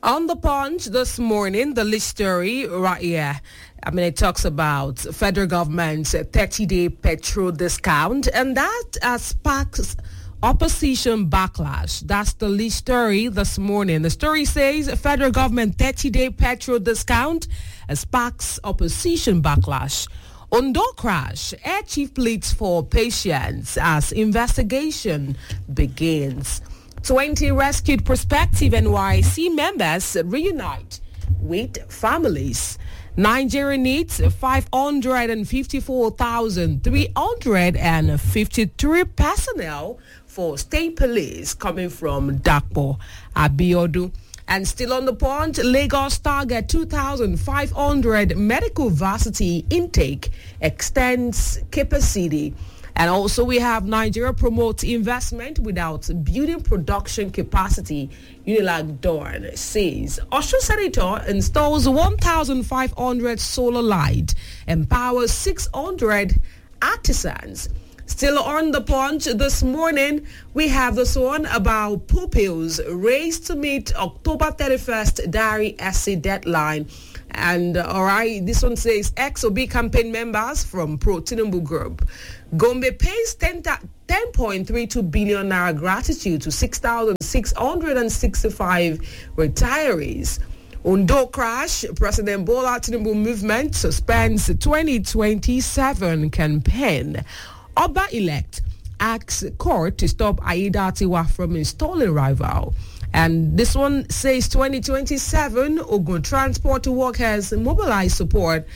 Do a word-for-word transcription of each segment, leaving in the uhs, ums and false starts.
On the Punch this morning, the list story right here. I mean, it talks about federal government's thirty-day petrol discount, and that uh, sparks opposition backlash. That's the lead story this morning. The story says federal government thirty-day petrol discount uh, sparks opposition backlash. Ondo crash, Air Chief pleads for patience as investigation begins. twenty rescued prospective N Y C members reunite with families. Nigeria needs five hundred fifty-four thousand three hundred fifty-three personnel for state police coming from Dakpo, Abiodun. And still on the Punch, Lagos target two thousand five hundred medical varsity intake extends capacity. And also we have Nigeria promotes investment without building production capacity. Unilag Dorn says Osho Senator installs one thousand five hundred solar light, empowers six hundred artisans. Still on the Punch this morning, we have this one about pupils raised to meet October thirty-first diary essay deadline. And uh, all right, this one says X O B campaign members from Pro Tinubu Group. Gombe pays ten point three two billion naira gratitude to six thousand six hundred sixty-five retirees. Ondo crash, President Bola Tinubu movement suspends twenty twenty-seven campaign. Oba-elect asks court to stop Aida Tiwa from installing rival. And this one says twenty twenty-seven, Ogun transport workers mobilize support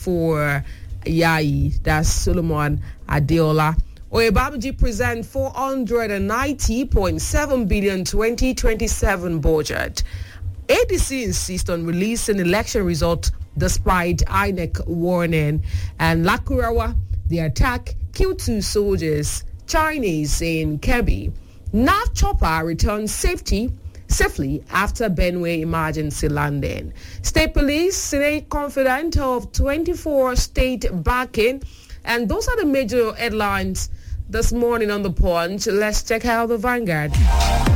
for Yai, that's Solomon Adeola. Oyebamiji present four hundred ninety point seven billion twenty twenty-seven budget. A D C insists on releasing election result despite I N E C warning. And Lakurawa, the attack killed two soldiers, Chinese in Kebbi. Nav chopper returns safety safely after Benue emergency landing. State police, Senate confident of twenty-four state backing. And those are the major headlines this morning on the Punch. Let's check out the Vanguard.